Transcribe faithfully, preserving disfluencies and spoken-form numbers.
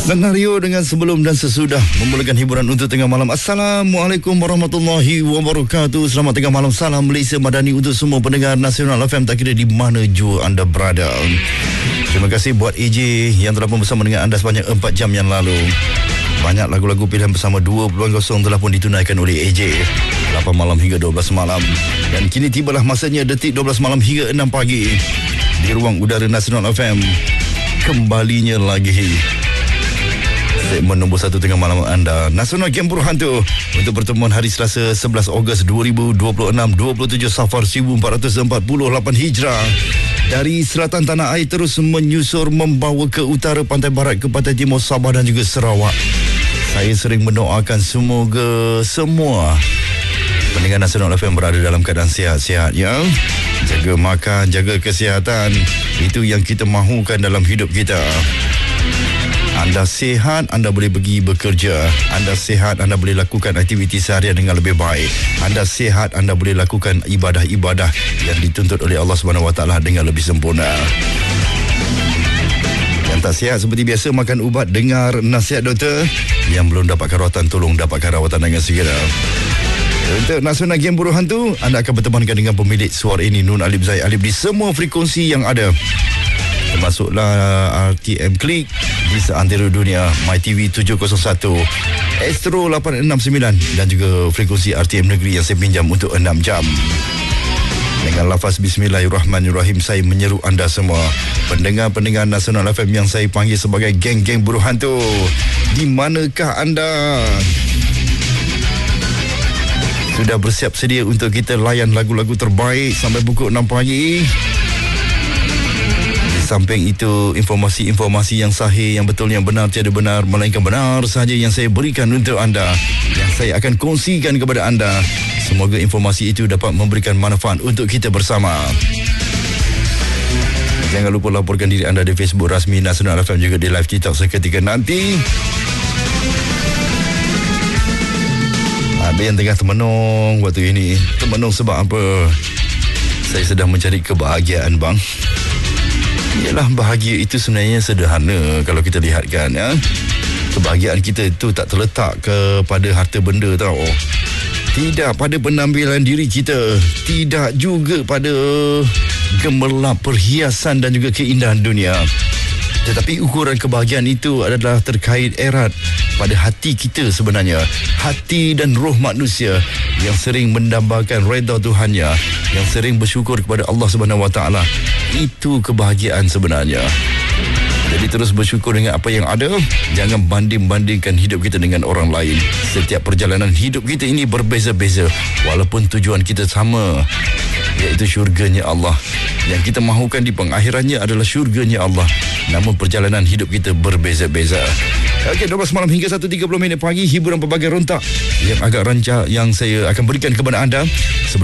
Dan Rio dengan sebelum dan sesudah memulakan hiburan untuk tengah malam. Assalamualaikum warahmatullahi wabarakatuh. Selamat tengah malam, salam Malaysia Madani untuk semua pendengar Nasional F M tak kira di mana jua anda berada. Terima kasih buat A J yang telah pun bersama dengan anda sepanjang empat jam yang lalu. Banyak lagu-lagu pilihan bersama dua peluang kosong telah pun ditunaikan oleh A J. lapan malam hingga dua belas malam. Dan kini tibalah masanya detik dua belas malam hingga enam pagi. Di ruang udara Nasional F M kembalinya lagi segmen nombor satu tengah malam anda, Nasional Game Buruh Hantu, untuk pertemuan hari Selasa sebelas Ogos dua ribu dua puluh enam, dua puluh tujuh Safar seribu empat ratus empat puluh lapan Hijrah. Dari selatan tanah air terus menyusur membawa ke utara, pantai barat ke pantai timur Sabah dan juga Sarawak. Saya sering mendoakan semoga semua pendengar Nasional F M berada dalam keadaan sihat-sihat, ya. Jaga makan, jaga kesihatan. Itu yang kita mahukan dalam hidup kita. Anda sihat, anda boleh pergi bekerja. Anda sihat, anda boleh lakukan aktiviti seharian dengan lebih baik. Anda sihat, anda boleh lakukan ibadah-ibadah yang dituntut oleh Allah Subhanahu Wa Taala dengan lebih sempurna. Yang tak sihat seperti biasa, makan ubat, dengar nasihat doktor. Yang belum dapatkan rawatan, tolong dapatkan rawatan dengan segera. Untuk Nasional Game Buruh Hantu, anda akan bertemankan dengan pemilik suara ini, Nun Alif Zaid Alif, di semua frekuensi yang ada, termasuklah R T M Klik di seantero dunia, My T V tujuh kosong satu, Astro lapan enam sembilan dan juga frekuensi R T M Negeri yang saya pinjam untuk enam jam. Dengan lafaz Bismillahirrahmanirrahim, saya menyeru anda semua pendengar-pendengar Nasional F M yang saya panggil sebagai geng-geng buruh hantu. Di manakah anda? Sudah bersiap sedia untuk kita layan lagu-lagu terbaik sampai pukul enam pagi? Samping itu, informasi-informasi yang sahih, yang betul, yang benar, tiada benar, melainkan benar sahaja yang saya berikan untuk anda, yang saya akan kongsikan kepada anda. Semoga informasi itu dapat memberikan manfaat untuk kita bersama. Jangan lupa laporkan diri anda di Facebook rasmi Nasional F M, juga di live TikTok seketika nanti. Ada yang tengah termenung waktu ini. Termenung sebab apa? Saya sedang mencari kebahagiaan, bang. Yalah, bahagia itu sebenarnya sederhana kalau kita lihatkan, ya. Kebahagiaan kita itu tak terletak kepada harta benda, tau. Tidak pada penampilan diri kita, tidak juga pada gemerlap perhiasan dan juga keindahan dunia. Tetapi ukuran kebahagiaan itu adalah terkait erat pada hati kita sebenarnya. Hati dan roh manusia yang sering mendambakan redha Tuhannya, yang sering bersyukur kepada Allah Subhanahu Wa Taala. Itu kebahagiaan sebenarnya. Jadi terus bersyukur dengan apa yang ada. Jangan banding-bandingkan hidup kita dengan orang lain. Setiap perjalanan hidup kita ini berbeza-beza, walaupun tujuan kita sama, iaitu syurganya Allah. Yang kita mahukan di pengakhirannya adalah syurganya Allah. Namun perjalanan hidup kita berbeza-beza. Okey, dua belas malam hingga satu tiga puluh minit pagi, hiburan pelbagai rontak yang agak rancak yang saya akan berikan kepada anda. Sebelum